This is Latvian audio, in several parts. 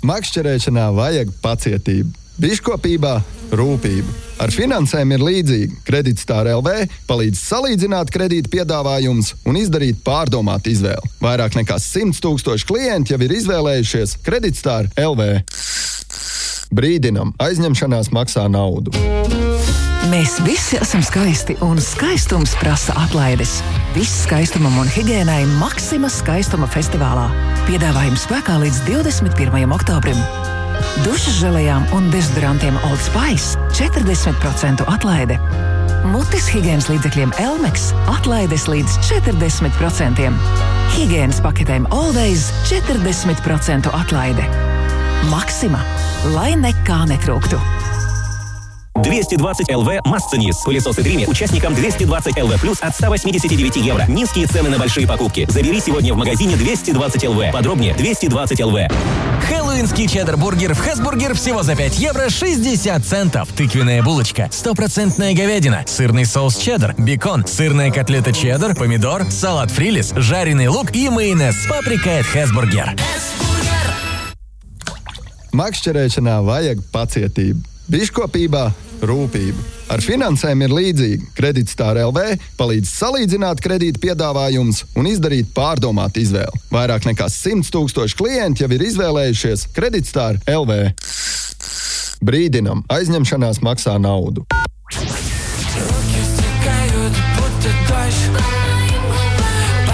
Makšķerēšanā vajag pacietību, biškopībā rūpību. Ar finansēm ir līdzīgi. Kreditstar LV palīdz salīdzināt kredīta piedāvājumus un izdarīt pārdomātu izvēli. Vairāk nekā 100 000 klienti jau ir izvēlējušies Kreditstar LV. Brīdinam, aizņemšanās maksā naudu. Mēs visi esam skaisti, un skaistums prasa atlaides. Viss skaistumam un higiēnai Maxima skaistuma festivālā. Piedāvājums spēkā līdz 21. oktobrim. Dušas želejām un dezodorantiem Old Spice 40% atlaide. Mutes higiēnas līdzekļiem Elmex atlaides līdz 40%. Higiēnas paketēm Always 40% atlaide. Maxima, lai nekā netrūktu. 220 ЛВ Масценис. Пылесосы Дрими участникам 220 ЛВ плюс от 189 евро. Низкие цены на большие покупки. Забери сегодня в магазине 220 ЛВ. Подробнее 220 ЛВ. Хэллоуинский чеддер-бургер в Хэсбургер всего за 5 евро 60 центов. Тыквенная булочка, 100% говядина, сырный соус чеддер, бекон, сырная котлета чеддер, помидор, салат фрилис, жареный лук и майонез с паприкой от Хэсбургер. Makšķerēšanā vajag pacietību, biškopībā rūpību. Ar finansēm ir līdzīgi. Kreditstar LV palīdz salīdzināt kredīta piedāvājumus un izdarīt pārdomātu izvēli. Vairāk nekā 100 000 klienti jau ir izvēlējušies Kreditstar LV. Brīdinam, aizņemšanās maksā naudu.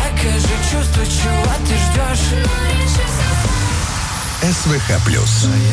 СВХ+.